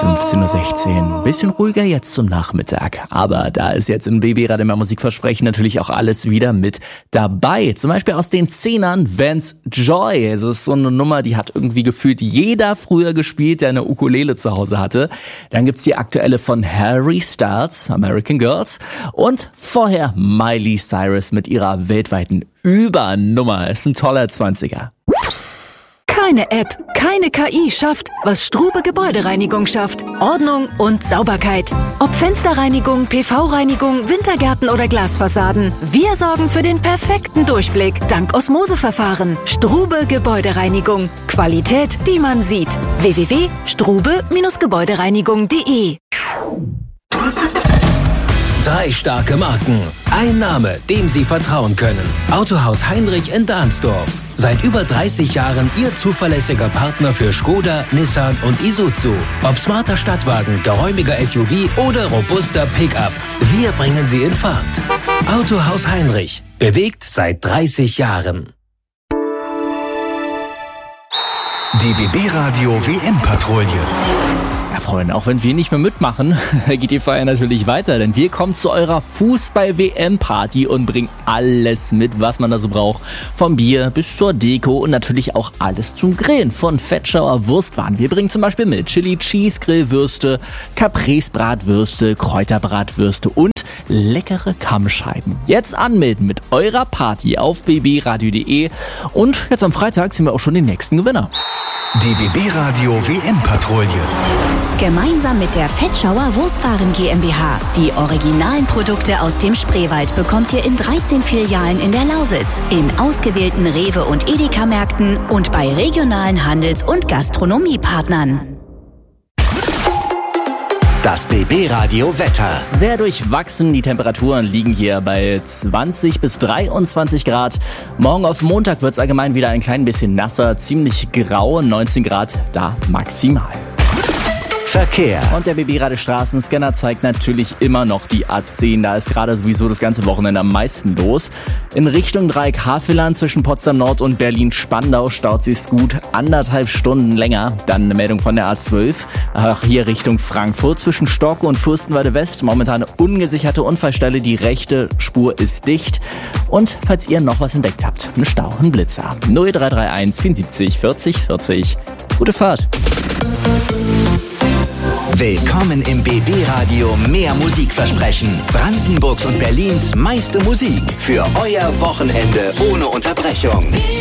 15:16 Uhr. Bisschen ruhiger jetzt zum Nachmittag. Aber da ist jetzt in BB Radio mehr Musikversprechen natürlich auch alles wieder mit dabei. Zum Beispiel aus den 10ern Vance Joy. Also das ist so eine Nummer, die hat irgendwie gefühlt jeder früher gespielt, der eine Ukulele zu Hause hatte. Dann gibt's die aktuelle von Harry Styles, American Girls. Und vorher Miley Cyrus mit ihrer weltweiten Übernummer. Ist ein toller 20er. Keine App, keine KI schafft, was Strube Gebäudereinigung schafft. Ordnung und Sauberkeit. Ob Fensterreinigung, PV-Reinigung, Wintergärten oder Glasfassaden. Wir sorgen für den perfekten Durchblick. Dank Osmoseverfahren. Strube Gebäudereinigung. Qualität, die man sieht. www.strube-gebäudereinigung.de 3 starke Marken. Ein Name, dem Sie vertrauen können. Autohaus Heinrich in Dahnsdorf. Seit über 30 Jahren Ihr zuverlässiger Partner für Skoda, Nissan und Isuzu. Ob smarter Stadtwagen, geräumiger SUV oder robuster Pickup. Wir bringen Sie in Fahrt. Autohaus Heinrich. Bewegt seit 30 Jahren. Die BB Radio WM-Patrouille. Ja, Freunde, auch wenn wir nicht mehr mitmachen, geht die Feier natürlich weiter, denn wir kommen zu eurer Fußball-WM-Party und bringen alles mit, was man da so braucht. Vom Bier bis zur Deko und natürlich auch alles zum Grillen. Von Fettschauer Wurstwaren. Wir bringen zum Beispiel mit Chili Cheese Grillwürste, Caprese Bratwürste, Kräuterbratwürste und leckere Kammscheiben. Jetzt anmelden mit eurer Party auf bbradio.de und jetzt am Freitag sind wir auch schon die nächsten Gewinner. Die BB Radio WM-Patrouille. Gemeinsam mit der Fettschauer Wurstwaren GmbH. Die originalen Produkte aus dem Spreewald bekommt ihr in 13 Filialen in der Lausitz, in ausgewählten Rewe- und Edeka-Märkten und bei regionalen Handels- und Gastronomiepartnern. Das BB Radio Wetter. Sehr durchwachsen, die Temperaturen liegen hier bei 20 bis 23 Grad. Morgen auf Montag wird es allgemein wieder ein klein bisschen nasser, ziemlich grau, 19 Grad da maximal. Verkehr. Und der BB Radio Straßenscanner zeigt natürlich immer noch die A10. Da ist gerade sowieso das ganze Wochenende am meisten los. In Richtung Dreieck Havelland zwischen Potsdam Nord und Berlin-Spandau staut sich's gut 1,5 Stunden länger. Dann eine Meldung von der A12. Auch hier Richtung Frankfurt zwischen Storkow und Fürstenwalde West. Momentan eine ungesicherte Unfallstelle. Die rechte Spur ist dicht. Und falls ihr noch was entdeckt habt, ein Stau, ein Blitzer. 0331 74 40 40. Gute Fahrt. Willkommen im BB Radio Mehr Musikversprechen. Brandenburgs und Berlins meiste Musik für euer Wochenende ohne Unterbrechung.